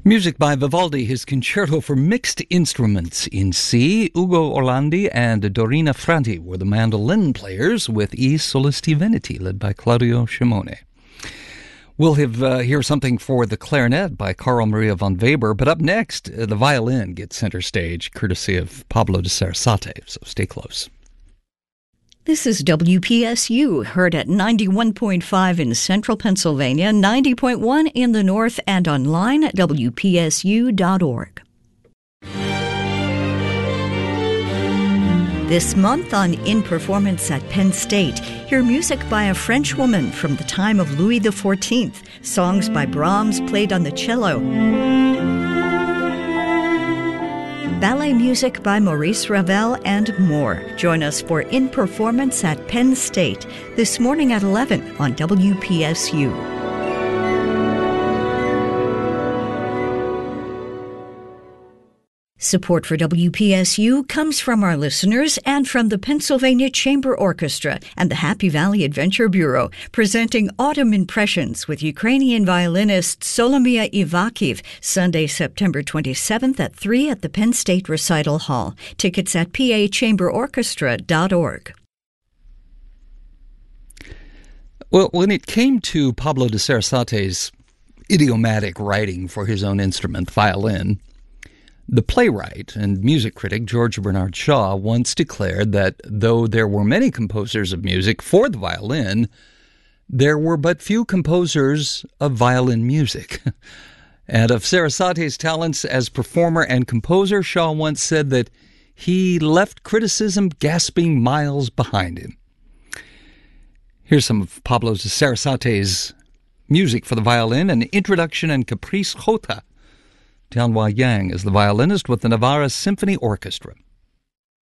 Music by Vivaldi, his Concerto for Mixed Instruments in C. Ugo Orlandi and Dorina Franti were the mandolin players, with E Solisti Veneti, led by Claudio Scimone. We'll hear something for the clarinet by Carl Maria von Weber, but up next, the violin gets center stage, courtesy of Pablo de Sarasate, so stay close. This is WPSU, heard at 91.5 in central Pennsylvania, 90.1 in the north, and online at WPSU.org. This month on In Performance at Penn State, hear music by a French woman from the time of Louis XIV, songs by Brahms played on the cello, ballet music by Maurice Ravel, and more. Join us for In Performance at Penn State this morning at 11 on WPSU. Support for WPSU comes from our listeners and from the Pennsylvania Chamber Orchestra and the Happy Valley Adventure Bureau, presenting Autumn Impressions with Ukrainian violinist Solomia Ivakiv, Sunday, September 27th at 3 at the Penn State Recital Hall. Tickets at pachamberorchestra.org. Well, when it came to Pablo de Sarasate's idiomatic writing for his own instrument, violin, the playwright and music critic George Bernard Shaw once declared that though there were many composers of music for the violin, there were but few composers of violin music. And of Sarasate's talents as performer and composer, Shaw once said that he left criticism gasping miles behind him. Here's some of Pablo de Sarasate's music for the violin, an introduction and caprice jota. Tianhua Yang is the violinist with the Navarra Symphony Orchestra.